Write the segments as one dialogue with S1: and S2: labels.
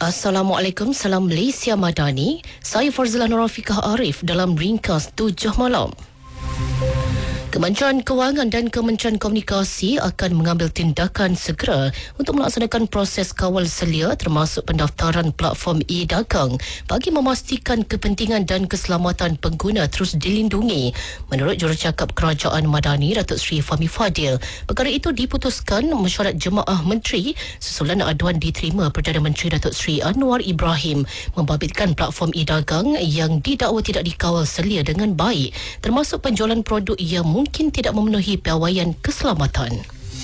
S1: Assalamualaikum, salam Malaysia Madani. Saya Farzila Nurafikah Arif dalam Ringkas 7 malam. Kementerian Kewangan dan Kementerian Komunikasi akan mengambil tindakan segera untuk melaksanakan proses kawal selia termasuk pendaftaran platform e-dagang bagi memastikan kepentingan dan keselamatan pengguna terus dilindungi. Menurut Jurucakap Kerajaan Madani, Datuk Seri Fahmi Fadil, perkara itu diputuskan mesyuarat Jemaah Menteri susulan aduan diterima Perdana Menteri Datuk Seri Anwar Ibrahim membabitkan platform e-dagang yang didakwa tidak dikawal selia dengan baik, termasuk penjualan produk yang mungkin tidak memenuhi piawaian keselamatan.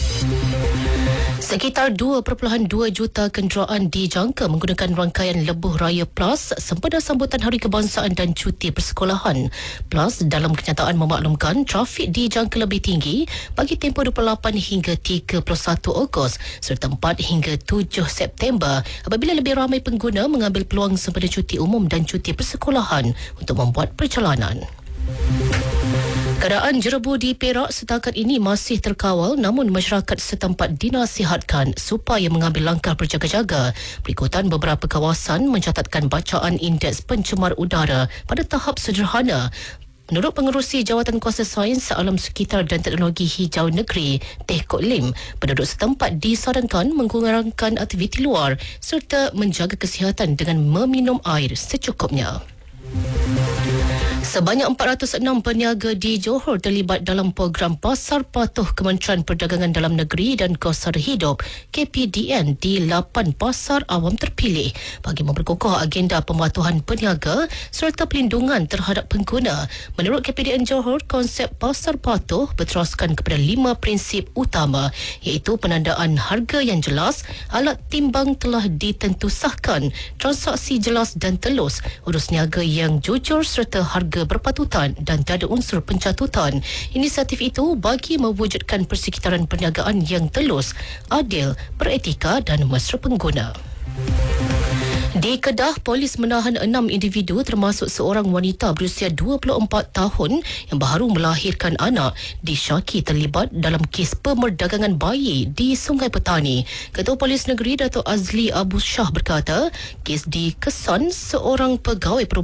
S1: Sekitar 2.2 juta kenderaan dijangka menggunakan rangkaian Lebuh Raya Plus sempena sambutan Hari Kebangsaan dan cuti persekolahan. Plus dalam kenyataan memaklumkan trafik dijangka lebih tinggi bagi tempoh 28 hingga 31 Ogos serta 4 hingga 7 September apabila lebih ramai pengguna mengambil peluang sempena cuti umum dan cuti persekolahan untuk membuat perjalanan. Keadaan jerebu di Perak setakat ini masih terkawal, namun masyarakat setempat dinasihatkan supaya mengambil langkah berjaga-jaga berikutan beberapa kawasan mencatatkan bacaan indeks pencemar udara pada tahap sederhana. Menurut Pengerusi Jawatan Kuasa Sains Alam Sekitar dan Teknologi Hijau Negeri, Teh Kok Lim, penduduk setempat disarankan mengurangkan aktiviti luar serta menjaga kesihatan dengan meminum air secukupnya. Sebanyak 406 peniaga di Johor terlibat dalam program Pasar Patuh Kementerian Perdagangan Dalam Negeri dan Kos Sara Hidup KPDN di 8 pasar awam terpilih bagi memperkokoh agenda pematuhan peniaga serta pelindungan terhadap pengguna. Menurut KPDN Johor, konsep Pasar Patuh berteraskan kepada 5 prinsip utama iaitu penandaan harga yang jelas, alat timbang telah ditentusahkan, transaksi jelas dan telus, urus niaga yang jujur serta harga berpatutan dan tiada unsur pencatutan. Inisiatif itu bagi mewujudkan persekitaran perniagaan yang telus, adil, beretika dan mesra pengguna. Di Kedah, polis menahan 6 individu termasuk seorang wanita berusia 24 tahun yang baru melahirkan anak disyaki terlibat dalam kes pemerdagangan bayi di Sungai Petani. Ketua Polis Negeri Datuk Azli Abu Shah berkata, kes dikesan seorang pegawai